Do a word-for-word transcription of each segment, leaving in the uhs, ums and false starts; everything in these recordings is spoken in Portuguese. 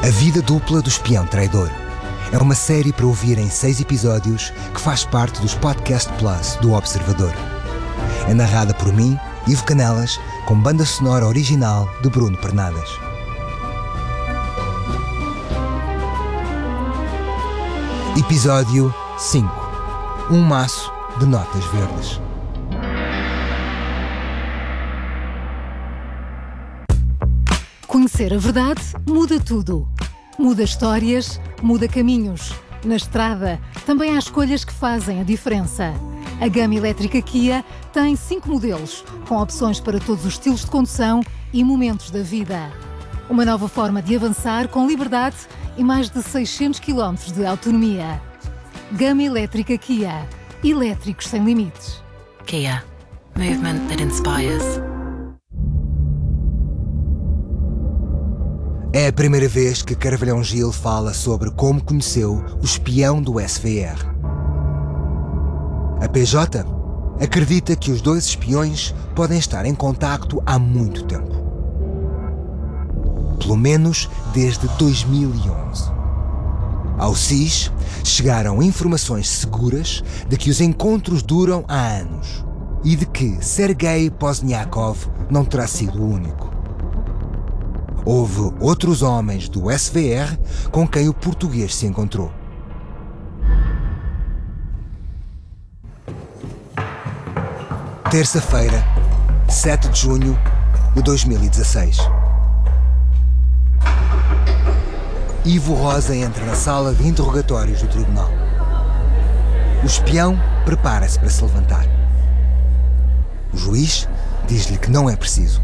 A Vida Dupla do Espião Traidor é uma série para ouvir em seis episódios que faz parte dos Podcast Plus do Observador. É narrada por mim, Ivo Canelas, com banda sonora original de Bruno Pernadas. Episódio cinco. Um maço de notas verdes. Conhecer a verdade muda tudo. Muda histórias, muda caminhos. Na estrada, também há escolhas que fazem a diferença. A gama elétrica Kia tem cinco modelos, com opções para todos os estilos de condução e momentos da vida. Uma nova forma de avançar com liberdade e mais de seiscentos quilómetros de autonomia. Gama elétrica Kia. Elétricos sem limites. Kia. Movement that inspires. É a primeira vez que Carvalhão Gil fala sobre como conheceu o espião do S V R. A P J acredita que os dois espiões podem estar em contacto há muito tempo. Pelo menos desde dois mil e onze. Ao S I S chegaram informações seguras de que os encontros duram há anos e de que Sergei Pozniakov não terá sido o único. Houve outros homens do S V R com quem o português se encontrou. Terça-feira, sete de junho de dois mil e dezasseis. Ivo Rosa entra na sala de interrogatórios do tribunal. O espião prepara-se para se levantar. O juiz diz-lhe que não é preciso.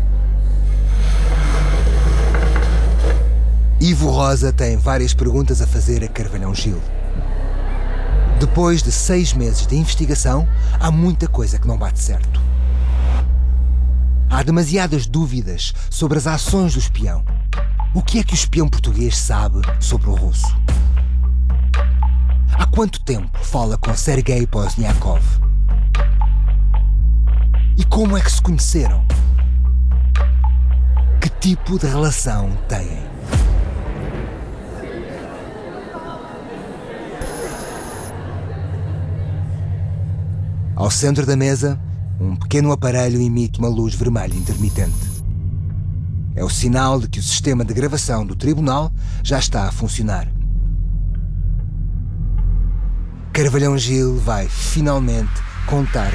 Ivo Rosa tem várias perguntas a fazer a Carvalhão Gil. Depois de seis meses de investigação, há muita coisa que não bate certo. Há demasiadas dúvidas sobre as ações do espião. O que é que o espião português sabe sobre o russo? Há quanto tempo fala com Sergei Pozniakov? E como é que se conheceram? Que tipo de relação têm? Ao centro da mesa, um pequeno aparelho emite uma luz vermelha intermitente. É o sinal de que o sistema de gravação do tribunal já está a funcionar. Carvalhão Gil vai finalmente contar